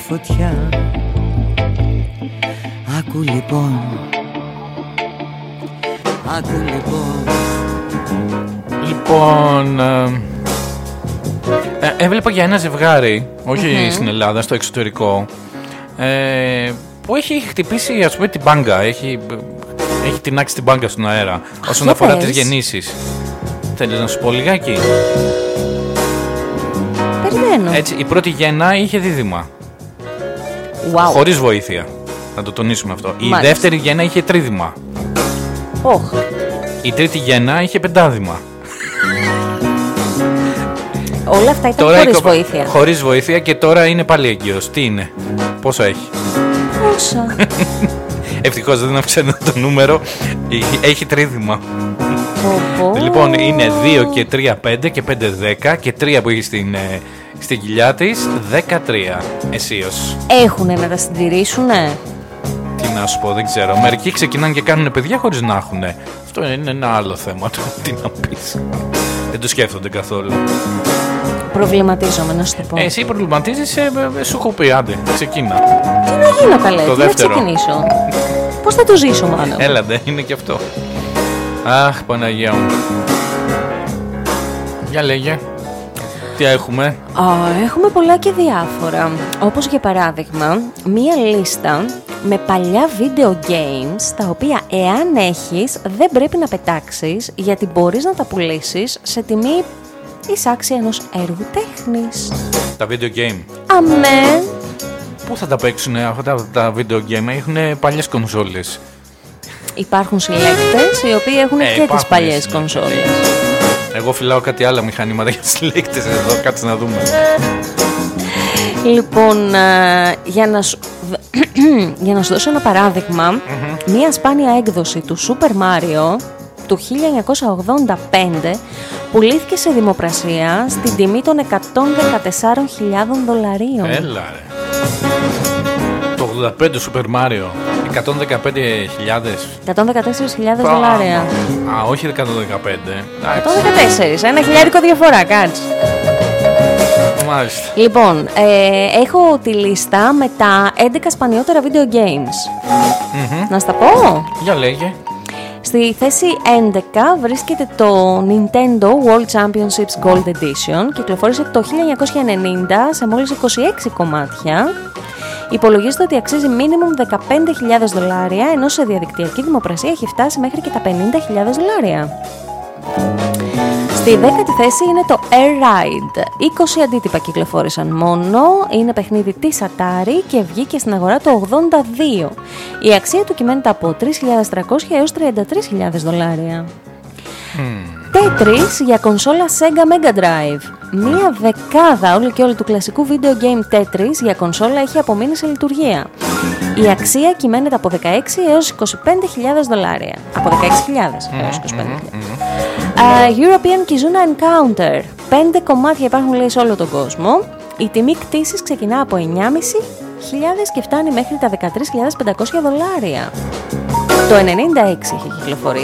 φωτιά. Άκου λοιπόν, άκου λοιπόν. Λοιπόν, έβλεπα για ένα ζευγάρι, όχι στην Ελλάδα, στο εξωτερικό, που έχει χτυπήσει, ας πούμε, την μπάγκα. Έχει τεινάξει την μπάγκα στον αέρα όσον αφορά τις γεννήσεις. Θέλεις να σου πω λιγάκι? Περιμένω. Έτσι, η πρώτη γέννα είχε δίδυμα. Wow. Χωρίς βοήθεια. Να το τονίσουμε αυτό. Μάλιστα. Η δεύτερη γέννα είχε τρίδυμα. Oh. Η τρίτη γέννα είχε πεντάδυμα. Όλα αυτά ήταν χωρίς βοήθεια. Χωρίς βοήθεια και τώρα είναι πάλι έγκυος. Τι είναι, πόσο έχει? Πόσα? Ευτυχώς δεν αυξάνει το νούμερο. Έχει τρίδυμα. Λοιπόν, είναι 2 και 3 5 και 5 10 και 3 που έχει στην κοιλιά της 13 αισίως. Έχουνε να τα συντηρήσουνε? Τι να σου πω, δεν ξέρω. Μερικοί ξεκινάνε και κάνουν παιδιά χωρίς να έχουνε. Αυτό είναι ένα άλλο θέμα. Τι να πεις? Δεν το σκέφτονται καθόλου. Προβληματίζομαι, να σου το πω. Εσύ προβληματίζεσαι, σου έχω πει, άντε, ξεκίνα. Τι να γίνω καλέ, Το τι να δεύτερο. ξεκινήσω? Πώς θα το ζήσω μάλλον? Έλατε, είναι και αυτό. Αχ, Παναγία μου. Για λέγε. Τι έχουμε? Έχουμε πολλά και διάφορα. Όπως για παράδειγμα, μία λίστα με παλιά video games, τα οποία εάν έχεις δεν πρέπει να πετάξεις, γιατί μπορείς να τα πουλήσεις σε τιμή εισάξια ενός έργου τέχνης. Τα video game. Αμέ. Πού θα τα παίξουν αυτά τα video game? Έχουν παλιές κονσόλες. Υπάρχουν συλλέκτες οι οποίοι έχουν και τις παλιές κονσόλες. Εγώ φυλάω κάτι άλλα μηχανήματα για συλλέκτες εδώ, κάτσε να δούμε. Λοιπόν, για να σου δώσω ένα παράδειγμα, μία σπάνια έκδοση του Super Mario του 1985 πουλήθηκε σε δημοπρασία στην τιμή των $114,000. Έλα ρε. Το 85 Super Mario, 115.000. $114,000. Α, όχι 115. 114, ένα χιλιάρικο διαφορά, κάτσε. Μάλιστα. Λοιπόν, έχω τη λίστα με τα 11 σπανιότερα video games. Να στα πω? Για λέγε. Στη θέση 11 βρίσκεται το Nintendo World Championships Gold Edition. Κυκλοφόρησε το 1990 σε μόλις 26 κομμάτια. Υπολογίζεται ότι αξίζει minimum $15,000, ενώ σε διαδικτυακή δημοπρασία έχει φτάσει μέχρι και τα $50,000. Στη 10η θέση είναι το Air Ride. 20 αντίτυπα κυκλοφόρησαν μόνο. Είναι παιχνίδι της Atari και βγήκε στην αγορά το 82. Η αξία του κυμαίνεται από $3,300 έως $33,000. Tetris για κονσόλα Sega Mega Drive. Μία δεκάδα όλο και όλο του κλασικού video game Tetris για κονσόλα έχει απομείνει σε λειτουργία. Η αξία κυμαίνεται από $16,000 έως $25,000. Από $16,000 έως $25,000. European Kizuna Encounter. 5 κομμάτια υπάρχουν, λέει, σε όλο τον κόσμο. Η τιμή κτήσης ξεκινά από $9,500 και φτάνει μέχρι τα $13,500. Το 96 έχει κυκλοφορήσει.